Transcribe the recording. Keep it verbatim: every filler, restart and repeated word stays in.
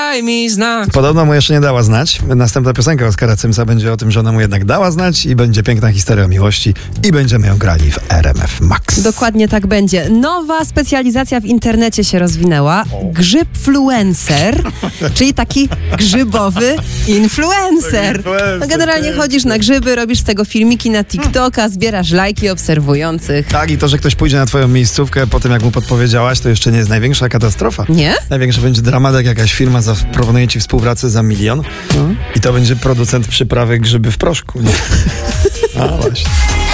daj mi znak. Podobno mu jeszcze nie dała znać. Następna piosenka Oskara Cymsa będzie o tym, że ona mu jednak dała znać i będzie piękna historia o miłości i będziemy ją grali w R M F Max. Dokładnie tak będzie. Nowa specjalizacja w internecie się rozwinęła. Grzybfluencer, czyli taki grzybowy influencer. influencer, No generalnie pięknie. chodzisz na grzyby, robisz z tego filmiki na TikToka, zbierasz lajki obserwujących. Tak, i to, że ktoś pójdzie na twoją miejscówkę po tym, jak mu podpowiedziałaś, to jeszcze nie jest największa katastrofa. Nie? Największy będzie dramat, jak jakaś firma zaproponuje ci współpracę za milion i to będzie producent przyprawy grzyby w proszku. Nie? A właśnie.